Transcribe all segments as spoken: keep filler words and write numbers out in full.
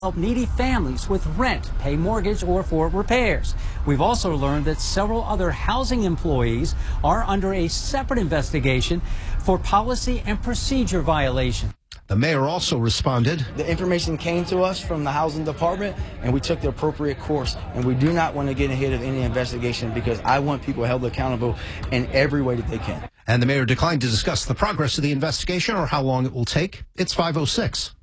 help needy families with rent, pay mortgage, or for repairs. We've also learned that several other housing employees are under a separate investigation for policy and procedure violation. The mayor also responded. The information came to us from the housing department, and we took the appropriate course. And we do not want to get ahead of any investigation because I want people held accountable in every way that they can. And the mayor declined to discuss the progress of the investigation or how long it will take. It's five oh six.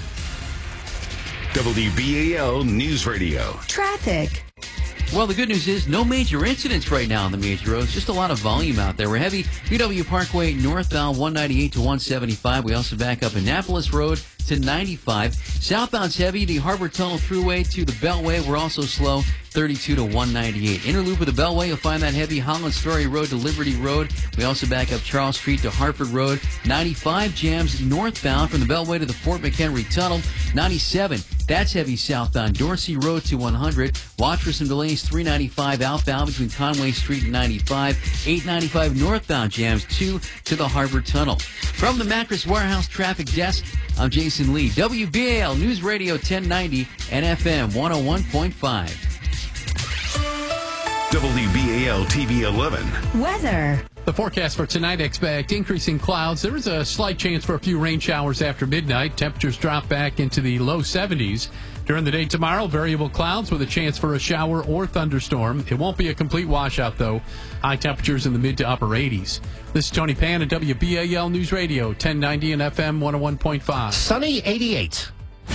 W B A L News Radio. Traffic. Well, the good news is no major incidents right now on the major roads. Just a lot of volume out there. We're heavy B W Parkway northbound one ninety-eight to one seventy-five. We also back up Annapolis Road to ninety-five. Southbound's heavy. The Harbor Tunnel Thruway to the Beltway. We're also slow. thirty-two to one ninety-eight. Inner loop of the Beltway, you'll find that heavy Hollands Ferry Road to Liberty Road. We also back up Charles Street to Hartford Road. ninety-five jams northbound from the Beltway to the Fort McHenry Tunnel. ninety-seven, that's heavy southbound Dorsey Road to one hundred. Watch for some delays three ninety-five outbound between Conway Street and ninety-five. eight ninety-five northbound jams two to the Harbor Tunnel. From the Mattress Warehouse Traffic Desk, I'm Jason Lee. W B A L News Radio ten ninety and F M one oh one point five. W B A L T V eleven. Weather. The forecast for tonight, expect increasing clouds. There is a slight chance for a few rain showers after midnight. Temperatures drop back into the low seventies. During the day tomorrow, variable clouds with a chance for a shower or thunderstorm. It won't be a complete washout, though. High temperatures in the mid to upper eighties. This is Tony Pan at W B A L News Radio, ten ninety and F M one oh one point five. Sunny eighty-eight.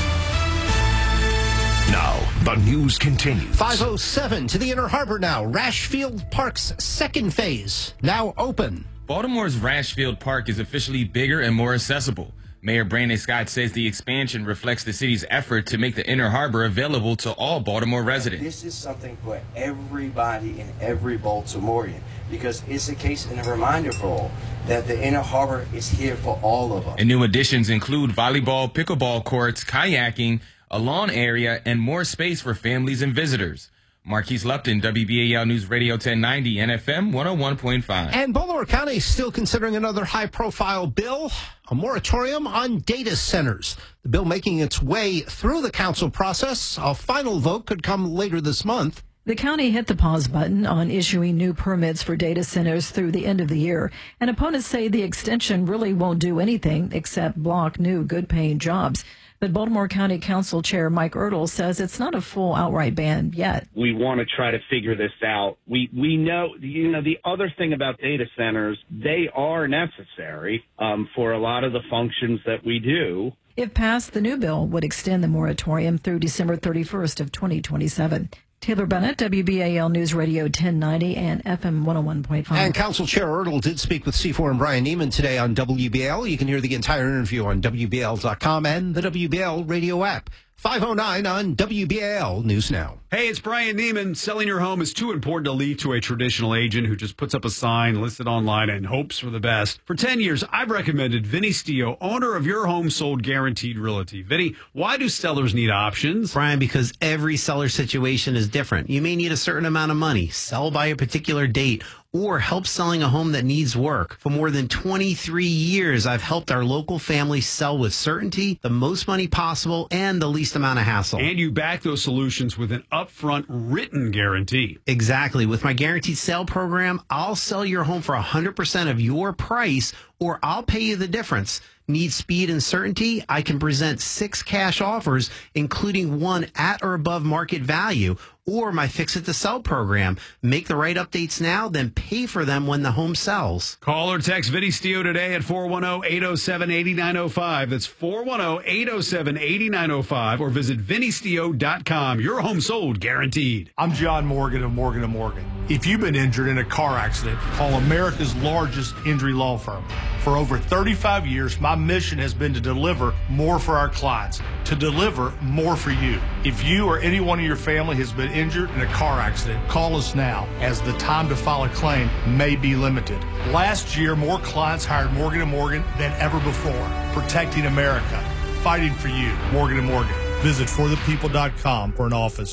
Now, the news continues. five oh seven to the Inner Harbor now. Rashfield Park's second phase now open. Baltimore's Rashfield Park is officially bigger and more accessible. Mayor Brandon Scott says the expansion reflects the city's effort to make the Inner Harbor available to all Baltimore residents. This is something for everybody and every Baltimorean because it's a case and a reminder for all that the Inner Harbor is here for all of us. And new additions include volleyball, pickleball courts, kayaking, a lawn area, and more space for families and visitors. Marquise Lupton, W B A L News Radio ten ninety and F M one oh one point five. And Baltimore County is still considering another high-profile bill, a moratorium on data centers. The bill making its way through the council process. A final vote could come later this month. The county hit the pause button on issuing new permits for data centers through the end of the year, and opponents say the extension really won't do anything except block new good-paying jobs. But Baltimore County Council Chair Mike Ertl says it's not a full outright ban yet. We want to try to figure this out. We we know, you know, the other thing about data centers, they are necessary um, for a lot of the functions that we do. If passed, the new bill would extend the moratorium through December thirty-first of twenty twenty-seven. Taylor Bennett, W B A L News Radio ten ninety and F M one oh one point five. And Council Chair Ertl did speak with C four and Brian Neiman today on W B A L. You can hear the entire interview on W B A L dot com and the W B A L radio app. five oh nine on W B A L News Now. Hey, it's Brian Neiman. Selling your home is too important to leave to a traditional agent who just puts up a sign, lists it online, and hopes for the best. For ten years, I've recommended Vinny Stio, owner of Your Home Sold Guaranteed Realty. Vinny, why do sellers need options? Brian, because every seller situation is different. You may need a certain amount of money, sell by a particular date, or help selling a home that needs work. For more than twenty-three years, I've helped our local families sell with certainty, the most money possible, and the least amount of hassle. And you back those solutions with an upfront written guarantee. Exactly. With my guaranteed sale program, I'll sell your home for one hundred percent of your price, or I'll pay you the difference. Need speed and certainty? I can present six cash offers, including one at or above market value, or my Fix It to Sell program. Make the right updates now, then pay for them when the home sells. Call or text Vinny Stio today at four one zero, eight zero seven, eight nine zero five. That's four one zero, eight zero seven, eight nine zero five, or visit vinny stio dot com. Your home sold guaranteed. I'm John Morgan of Morgan and Morgan. If you've been injured in a car accident, call America's largest injury law firm. For over thirty-five years, my mission has been to deliver more for our clients, to deliver more for you. If you or anyone in your family has been injured in a car accident, call us now, as the time to file a claim may be limited. Last year, more clients hired Morgan and Morgan than ever before, protecting America, fighting for you. Morgan and Morgan. Visit for the people dot com for an office.